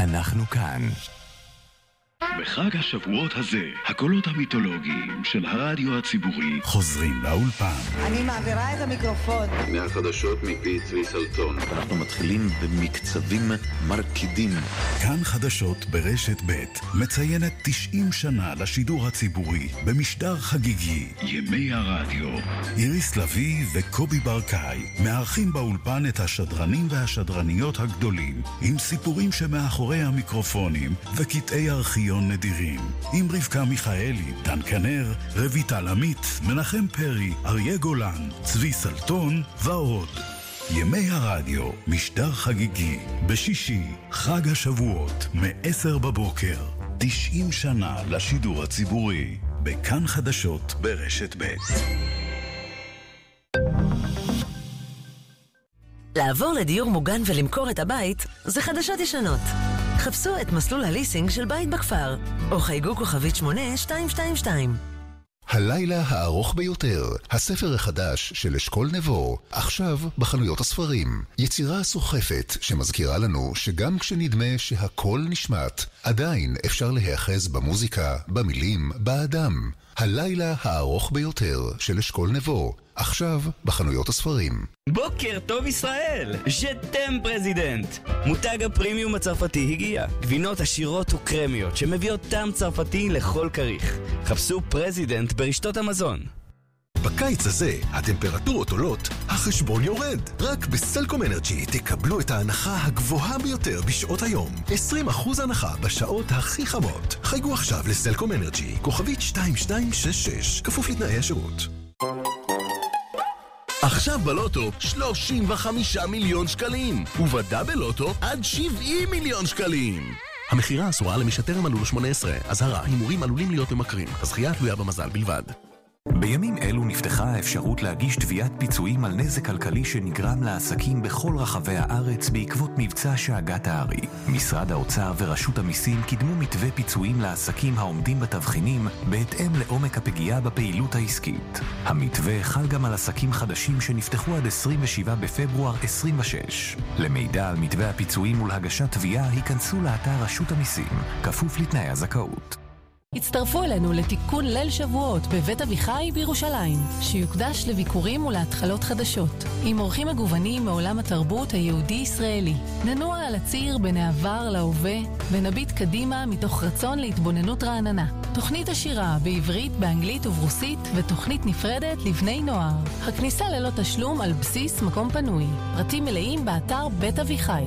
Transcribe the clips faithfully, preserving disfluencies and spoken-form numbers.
אנחנו כאן. בחג השבועות הזה, הקולות המיתולוגיים של הרדיו הציבורי חוזרים לאולפן. אני מעבירה את המיקרופון. מהחדשות מפי צבי סלטון. אנחנו מתחילים במקצבים מרקידים. כאן חדשות ברשת ב' מציינת תשעים שנה לשידור הציבורי במשדר חגיגי. ימי הרדיו. איריס לוי וקובי ברקאי מארחים באולפן את השדרנים והשדרניות הגדולים עם סיפורים שמאחורי המיקרופונים וקטעי ארכיון נדירים, עם רבקה מיכאלי, דן כנר, רויטל עמית, מנחם פרי, אריה גולן, צבי סלטון ועוד. ימי הרדיו, משדר חגיגי, בשישי, חג השבועות, מ-עשר בבוקר. תשעים שנה לשידור הציבורי, בכאן חדשות ברשת ב'. לעבור לדיור מוגן ולמכור את הבית זה חדשות ישנות. חפשו את מסלול הליסינג של בית בכפר, או חייגו כוכבית שמונה שתיים שתיים שתיים. הלילה הארוך ביותר, הספר החדש של אשכול נבו, עכשיו בחנויות הספרים. יצירה סוחפת שמזכירה לנו שגם כשנדמה שהכל נשמט, עדיין אפשר להיאחז במוזיקה, במילים, באדם. הלילה הארוך ביותר של אשכול נבו, עכשיו בחנויות הספרים. בוקר טוב ישראל, ז'תם פרזידנט. מותג הפרימיום הצרפתי הגיע. גבינות עשירות וקרמיות שמביאות טעם צרפתי לכל כריך. חפשו פרזידנט ברשתות המזון. בקיץ הזה הטמפרטורות עולות, החשבון יורד. רק בסלקום אנרג'י תקבלו את ההנחה הגבוהה ביותר בשעות היום. עשרים אחוז הנחה בשעות הכי חמות. חייגו עכשיו לסלקום אנרג'י, כוכבית שתיים שתיים שש שש, כפוף לתנאי השירות. עכשיו בלוטו שלושים וחמישה מיליון שקלים, ובדאבל לוטו עד שבעים מיליון שקלים. המחירה אסורה למי שטרם מלאו לו שמונה עשרה. אזהרה, הימורים עלולים להיות ממכרים. הזכייה תלויה במזל בלבד. בימים אלו נפתחה האפשרות להגיש תביעת פיצויים על נזק כלכלי שנגרם לעסקים בכל רחבי הארץ בעקבות מבצע שאגת הארי. משרד האוצר ורשות המיסים קידמו מתווה פיצויים לעסקים העומדים בתבחינים בהתאם לעומק הפגיעה בפעילות העסקית. המתווה חל גם על עסקים חדשים שנפתחו עד עשרים ושבעה בפברואר עשרים ושש. למידע על מתווה הפיצויים ולהגשת תביעה היכנסו לאתר רשות המיסים, כפוף לתנאי הזכאות. הצטרפו אלינו לתיקון ליל שבועות בבית אביחי בירושלים, שיוקדש לביקורים ולהתחלות חדשות, עם אורחים מגוונים מעולם התרבות היהודי-ישראלי. ננוע על הציר בין העבר להווה, ונביט קדימה מתוך רצון להתבוננות רעננה. תוכנית השירה בעברית, באנגלית וברוסית, ותוכנית נפרדת לבני נוער. הכניסה ללא תשלום על בסיס מקום פנוי. פרטים מלאים באתר בית אביחי.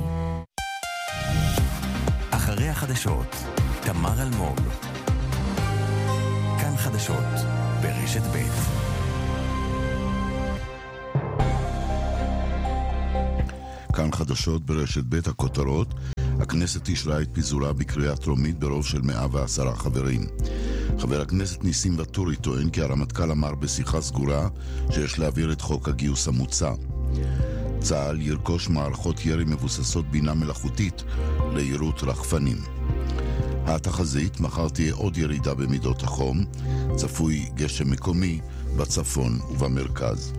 אחרי החדשות, תמר אלמוג. כאן חדשות ברשת ב'. כאן חדשות ברשת ב'. הכותרות: הכנסת אישרה את פיזורה בקריאה טרומית ברוב של מאה ועשרה חברים. חבר הכנסת ניסים ואטורי טוען כי הרמטכ"ל אמר בשיחה סגורה שיש להעביר את חוק הגיוס המוצע. צה"ל ירכוש מערכות ירי מבוססות בינה מלאכותית ליירוט רחפנים. התחזית, מחר תהיה עוד ירידה במידות החום, צפוי גשם מקומי בצפון ובמרכז.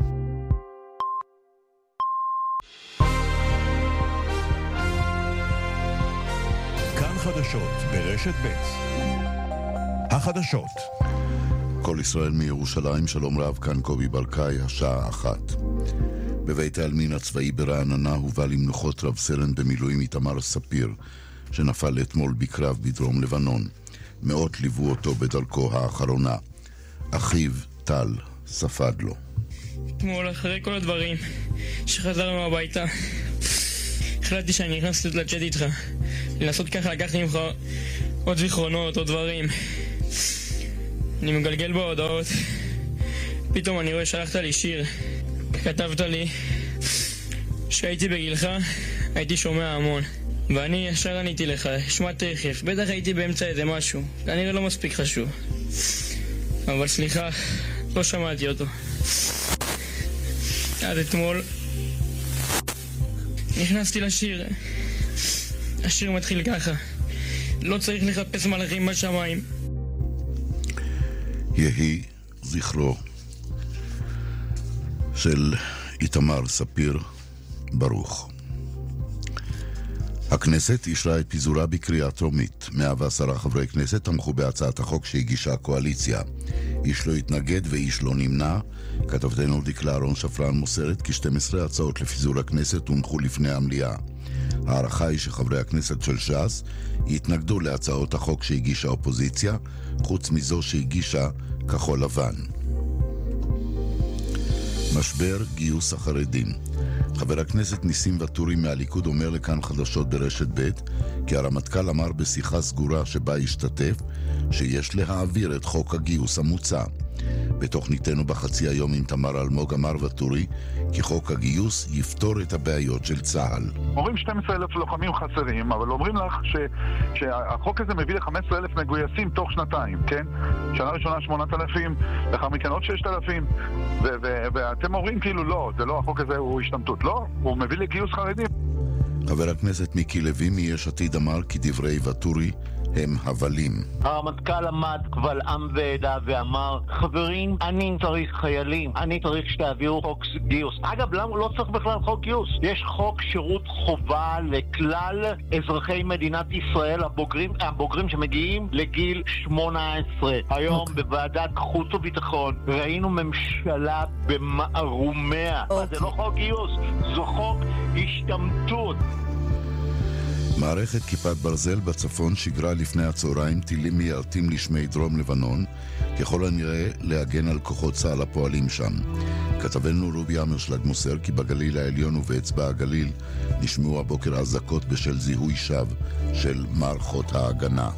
כאן חדשות ברשת ב'. החדשות. כל ישראל מירושלים, שלום רב, כאן קובי ברקאי, השעה אחת. בבית העלמין הצבאי ברעננה הובא למנוחות רב סרן במילואים איתמר ספיר, שנפל אתמול בקרב בדרום לבנון. מאות ליוו אותו בדרכו האחרונה. אחיו טל ספד לו. אתמול אחרי כל הדברים שחזרנו הביתה, החלטתי שאני נכנס לצ'אט איתך, לנסות ככה לקחתי ממך עוד זיכרונות, עוד דברים. אני מגלגל בהודעות, פתאום אני רואה שלחת לי שיר, כתבת לי שהייתי בגילך הייתי שומע המון, ואני ישר עניתי לך, שמע תכף, בטח הייתי באמצע איזה משהו, כנראה לא מספיק חשוב, אבל סליחה, לא שמעתי אותו. עד אתמול נכנסתי לשיר, השיר מתחיל ככה: לא צריך לחפש מלאכים בשמיים. יהי זכרו של איתמר ספיר ברוך. הכנסת אישרה את פיזורה בקריאה טרומית. מאה ועשרה חברי כנסת תמכו בהצעת החוק שהגישה הקואליציה. איש לא התנגד ואיש לא נמנע. כתבתנו דקלה אהרון שפרן מוסרת כי שתים עשרה הצעות לפיזור הכנסת הונחו לפני המליאה. הערכה היא שחברי הכנסת של ש"ס יתנגדו להצעות החוק שהגישה האופוזיציה, חוץ מזו שהגישה כחול לבן. משבר גיוס החרדים. חבר הכנסת ניסים ואטורי מהליכוד אומר לכאן חדשות ברשת ב' כי הרמטכ"ל אמר בשיחה סגורה שבה השתתף שיש להעביר את חוק הגיוס המוצע. בתוכניתנו בחצי היום עם תמר אלמוג אמר ואטורי כי חוק הגיוס יפתור את הבעיות של צה"ל. אומרים שנים עשר אלף לוחמים חסרים, אבל אומרים לך ש, שהחוק הזה מביא ל-חמישה עשר אלף מגויסים תוך שנתיים, כן? שנה ראשונה שמונת אלפים, לאחר מכן עוד ששת אלפים, ו- ו- ואתם אומרים כאילו לא, זה לא, החוק הזה הוא השתמטות, לא, הוא מביא לגיוס חרדים. חבר הכנסת מיקי לוי מיש עתיד אמר כי דברי ואטורי הם הבלים. הרמטכ"ל עמד קבל עם ועדה ואמר, חברים, אני צריך חיילים, אני צריך שתעבירו חוק גיוס. אגב, למה לא צריך בכלל חוק גיוס? יש חוק שירות חובה לכלל אזרחי מדינת ישראל, הבוגרים, הבוגרים שמגיעים לגיל שמונה עשרה. היום okay. בוועדת חוץ וביטחון ראינו ממשלה במערומיה. Okay. זה לא חוק גיוס, זה חוק השתמטות. מערכת כיפת ברזל בצפון שגרה לפני הצהריים טילים מיירטים לשמי דרום לבנון, ככל הנראה להגן על כוחות צה"ל הפועלים שם. כתבנו רובי אמרשלג מוסר כי בגליל העליון ובאצבע הגליל נשמעו הבוקר אזעקות בשל זיהוי שווא של מערכות ההגנה.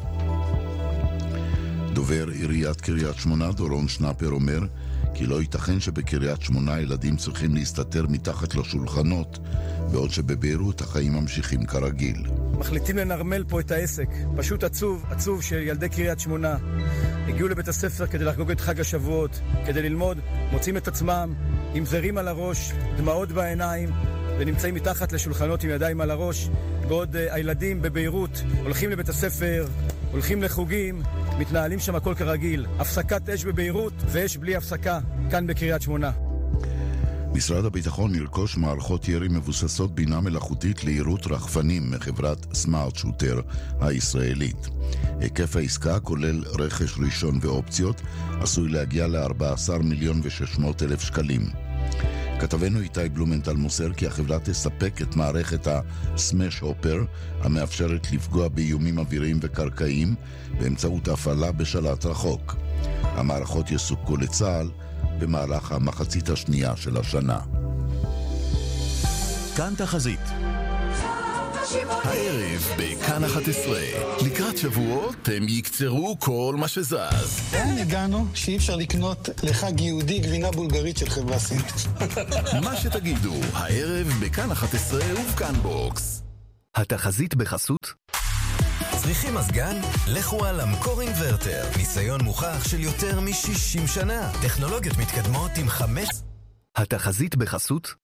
דובר עיריית קריית שמונה דורון שנאפר אומר כי לא ייתכן שבקריית שמונה ילדים צריכים להסתתר מתחת לשולחנות, בעוד שבביירות החיים ממשיכים כרגיל. מחליטים לנרמל פה את העסק. פשוט עצוב, עצוב שילדי קריית שמונה הגיעו לבית הספר כדי לחגוג את חג השבועות, כדי ללמוד, מוצאים את עצמם עם זרים על הראש, דמעות בעיניים, ונמצאים מתחת לשולחנות עם ידיים על הראש, בעוד uh, הילדים בביירות הולכים לבית הספר, הולכים לחוגים, מתנהלים שם הכל כרגיל. הפסקת אש בביירות ואש בלי הפסקה כאן בקריית שמונה. משרד הביטחון ירכוש מערכות ירי מבוססות בינה מלאכותית לעירות רחפנים מחברת סמארט שוטר הישראלית. היקף העסקה כולל רכש ראשון ואופציות, עשוי להגיע ל-ארבעה עשר מיליון ושש מאות אלף שקלים. כתבנו איתי בלומנטל מוסר כי החברה תספק את מערכת הסמש הופר המאפשרת לפגוע באיומים אוויריים וקרקעיים באמצעות הפעלה בשלט רחוק. המערכות יסופקו לצה"ל במהלך המחצית השנייה של השנה. כאן תחזית. הערב בכאן אחת עשרה. לקראת שבועות הם יקצרו כל מה שזז. לאן הגענו שאי אפשר לקנות לחג יהודי גבינה בולגרית של חברה סינית? מה שתגידו, הערב בכאן אחת עשרה ובכאן בוקס. התחזית בחסות צריכים מזגן? לכו על אמקור אינברטר. ניסיון מוכח של יותר מ-שישים שנה. טכנולוגיות מתקדמות עם חמש... התחזית בחסות